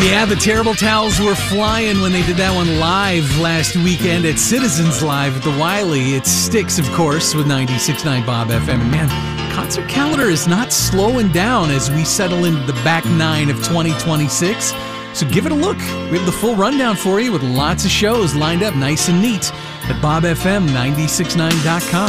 Yeah, the Terrible Towels were flying when they did that one live last weekend at Citizens Live at the Wiley. It Sticks, of course, with 96.9 Bob FM. And man, concert calendar is not slowing down as we settle into the back nine of 2026. So give it a look. We have the full rundown for you with lots of shows lined up nice and neat at bobfm969.com.